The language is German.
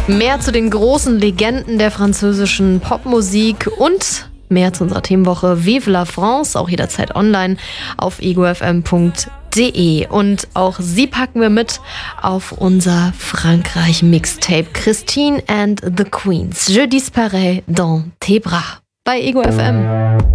Mehr zu den großen Legenden der französischen Popmusik und mehr zu unserer Themenwoche Vive la France, auch jederzeit online auf egofm.de. Und auch sie packen wir mit auf unser Frankreich-Mixtape Christine and the Queens. Je disparais dans tes bras bei Ego FM.